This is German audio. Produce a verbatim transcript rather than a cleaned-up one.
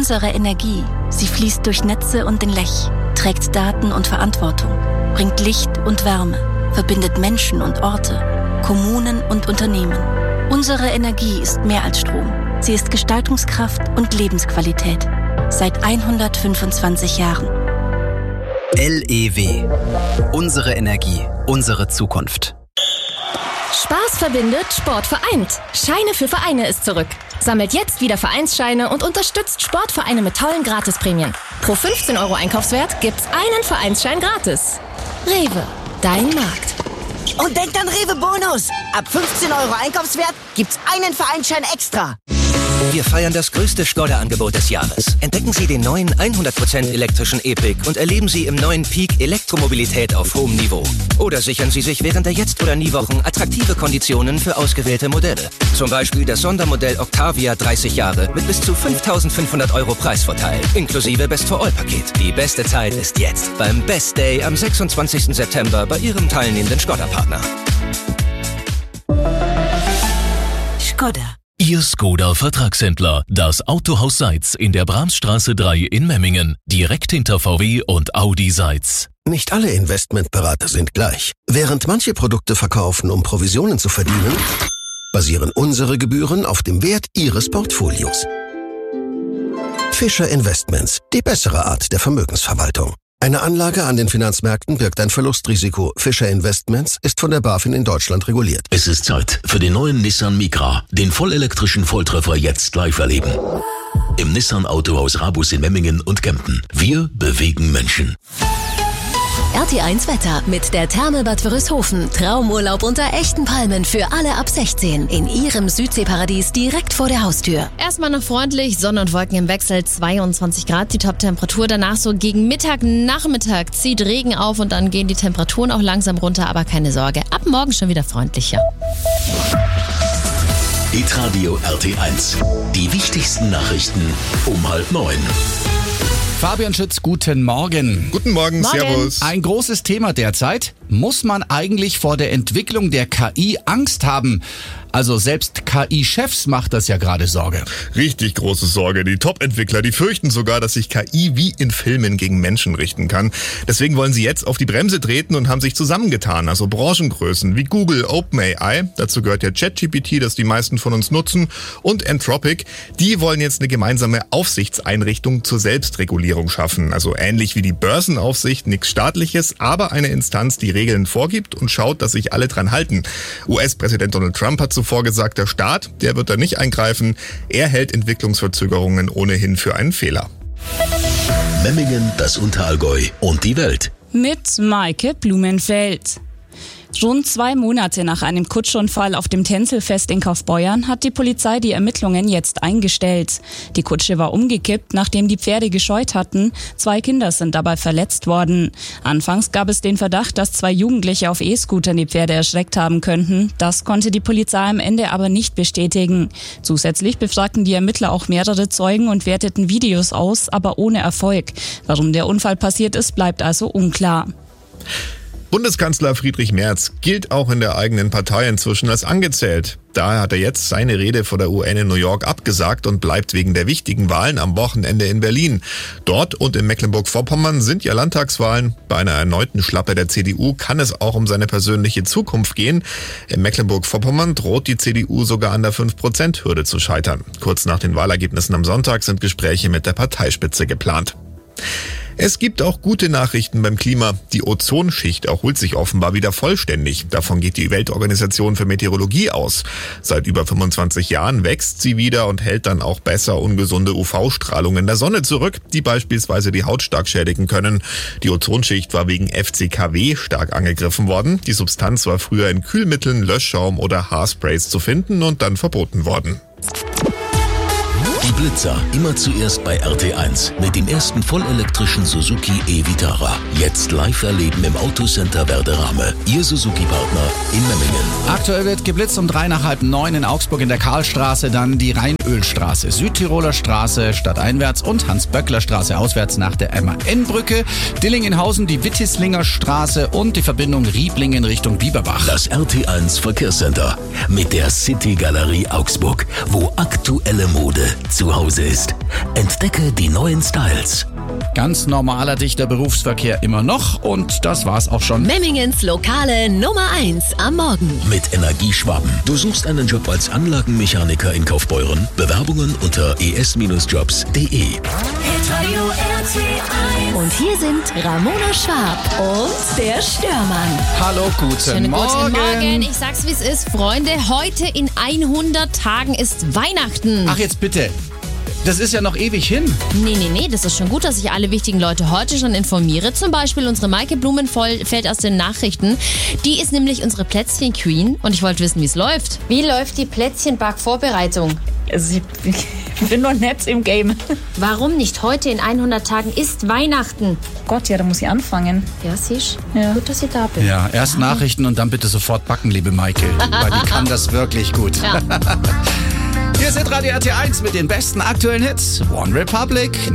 Unsere Energie, sie fließt durch Netze und den Lech, trägt Daten und Verantwortung, bringt Licht und Wärme, verbindet Menschen und Orte, Kommunen und Unternehmen. Unsere Energie ist mehr als Strom. Sie ist Gestaltungskraft und Lebensqualität. Seit hundertfünfundzwanzig Jahren. L E W. Unsere Energie, unsere Zukunft. Spaß verbindet, Sport vereint. Scheine für Vereine ist zurück. Sammelt jetzt wieder Vereinsscheine und unterstützt Sportvereine mit tollen Gratisprämien. Pro fünfzehn Euro Einkaufswert gibt's einen Vereinsschein gratis. Rewe, dein Markt. Und denkt an Rewe Bonus. Ab fünfzehn Euro Einkaufswert gibt's einen Vereinsschein extra. Wir feiern das größte Skoda-Angebot des Jahres. Entdecken Sie den neuen hundert Prozent elektrischen E-Pick und erleben Sie im neuen Peak Elektromobilität auf hohem Niveau. Oder sichern Sie sich während der Jetzt- oder Nie-Wochen attraktive Konditionen für ausgewählte Modelle. Zum Beispiel das Sondermodell Octavia dreißig Jahre mit bis zu fünftausendfünfhundert Euro Preisvorteil, inklusive Best-for-All-Paket. Die beste Zeit ist jetzt beim Best Day am sechsundzwanzigsten September bei Ihrem teilnehmenden Skoda-Partner. Skoda. Ihr Skoda-Vertragshändler, das Autohaus Seitz in der Brahmsstraße drei in Memmingen, direkt hinter V W und Audi Seitz. Nicht alle Investmentberater sind gleich. Während manche Produkte verkaufen, um Provisionen zu verdienen, basieren unsere Gebühren auf dem Wert Ihres Portfolios. Fischer Investments, die bessere Art der Vermögensverwaltung. Eine Anlage an den Finanzmärkten birgt ein Verlustrisiko. Fischer Investments ist von der BaFin in Deutschland reguliert. Es ist Zeit für den neuen Nissan Micra, den vollelektrischen Volltreffer jetzt live erleben. Im Nissan Autohaus Rabus in Memmingen und Kempten. Wir bewegen Menschen. R T eins Wetter mit der Therme Bad Wörishofen. Traumurlaub unter echten Palmen für alle ab sechzehn. In Ihrem Südseeparadies direkt vor der Haustür. Erstmal noch freundlich, Sonne und Wolken im Wechsel, zweiundzwanzig Grad die Top-Temperatur. Danach so gegen Mittag, Nachmittag zieht Regen auf und dann gehen die Temperaturen auch langsam runter. Aber keine Sorge, ab morgen schon wieder freundlicher. Hitradio R T eins. Die wichtigsten Nachrichten um halb neun. Fabian Schütz, guten Morgen. Guten Morgen, Morgen. Servus. Ein großes Thema derzeit. Muss man eigentlich vor der Entwicklung der K I Angst haben? Also selbst K I-Chefs macht das ja gerade Sorge. Richtig große Sorge. Die Top-Entwickler, die fürchten sogar, dass sich K I wie in Filmen gegen Menschen richten kann. Deswegen wollen sie jetzt auf die Bremse treten und haben sich zusammengetan. Also Branchengrößen wie Google, OpenAI, dazu gehört ja ChatGPT, das die meisten von uns nutzen, und Anthropic, die wollen jetzt eine gemeinsame Aufsichtseinrichtung zur Selbstregulierung schaffen. Also ähnlich wie die Börsenaufsicht, nichts Staatliches, aber eine Instanz, die Regeln vorgibt und schaut, dass sich alle dran halten. U S-Präsident Donald Trump hat zuvor gesagt, der Staat, der wird da nicht eingreifen. Er hält Entwicklungsverzögerungen ohnehin für einen Fehler. Memmingen, das Unterallgäu und die Welt. Mit Maike Blumenfeld. Rund zwei Monate nach einem Kutschunfall auf dem Tänzelfest in Kaufbeuern hat die Polizei die Ermittlungen jetzt eingestellt. Die Kutsche war umgekippt, nachdem die Pferde gescheut hatten. Zwei Kinder sind dabei verletzt worden. Anfangs gab es den Verdacht, dass zwei Jugendliche auf E-Scootern die Pferde erschreckt haben könnten. Das konnte die Polizei am Ende aber nicht bestätigen. Zusätzlich befragten die Ermittler auch mehrere Zeugen und werteten Videos aus, aber ohne Erfolg. Warum der Unfall passiert ist, bleibt also unklar. Bundeskanzler Friedrich Merz gilt auch in der eigenen Partei inzwischen als angezählt. Daher hat er jetzt seine Rede vor der U N in New York abgesagt und bleibt wegen der wichtigen Wahlen am Wochenende in Berlin. Dort und in Mecklenburg-Vorpommern sind ja Landtagswahlen. Bei einer erneuten Schlappe der C D U kann es auch um seine persönliche Zukunft gehen. In Mecklenburg-Vorpommern droht die C D U sogar an der fünf Prozent Hürde zu scheitern. Kurz nach den Wahlergebnissen am Sonntag sind Gespräche mit der Parteispitze geplant. Es gibt auch gute Nachrichten beim Klima. Die Ozonschicht erholt sich offenbar wieder vollständig. Davon geht die Weltorganisation für Meteorologie aus. Seit über fünfundzwanzig Jahren wächst sie wieder und hält dann auch besser ungesunde U V-Strahlung in der Sonne zurück, die beispielsweise die Haut stark schädigen können. Die Ozonschicht war wegen F C K W stark angegriffen worden. Die Substanz war früher in Kühlmitteln, Löschschaum oder Haarsprays zu finden und dann verboten worden. Die Blitzer, immer zuerst bei R T eins mit dem ersten vollelektrischen Suzuki e-Vitara. Jetzt live erleben im Autocenter Werderame. Ihr Suzuki-Partner in Memmingen. Aktuell wird geblitzt um drei nach halb neun in Augsburg in der Karlstraße, dann die Rheinölstraße, Südtiroler Straße stadteinwärts und Hans-Böckler-Straße auswärts nach der M A N-Brücke, Dillingenhausen die Wittislinger Straße und die Verbindung Rieblingen Richtung Bieberbach. Das R T eins Verkehrscenter mit der City Galerie Augsburg, wo aktuelle Mode zu zu Hause ist. Entdecke die neuen Styles. Ganz normaler, dichter Berufsverkehr immer noch und das war's auch schon. Memmingens Lokale Nummer eins am Morgen. Mit Energieschwaben. Du suchst einen Job als Anlagenmechaniker in Kaufbeuren? Bewerbungen unter e s jobs punkt de. Und hier sind Ramona Schwab und der Störmann. Hallo, guten Schönen Morgen. Guten Morgen. Ich sag's, wie es ist, Freunde. Heute in hundert Tagen ist Weihnachten. Ach, jetzt bitte. Das ist ja noch ewig hin. Nee, nee, nee, das ist schon gut, dass ich alle wichtigen Leute heute schon informiere. Zum Beispiel unsere Maike Blumenfeld aus den Nachrichten. Die ist nämlich unsere Plätzchen-Queen und ich wollte wissen, wie es läuft. Wie läuft die Plätzchenback-Vorbereitung? Also ich, ich bin noch nett im Game. Warum nicht? Heute in hundert Tagen ist Weihnachten. Gott, ja, da muss ich anfangen. Ja, siehst du? Ja. Gut, dass ich da bin. Ja, erst Nachrichten und dann bitte sofort backen, liebe Maike. Weil die kann das wirklich gut. Ja. Hier sind Radio R T eins mit den besten aktuellen Hits. One Republic.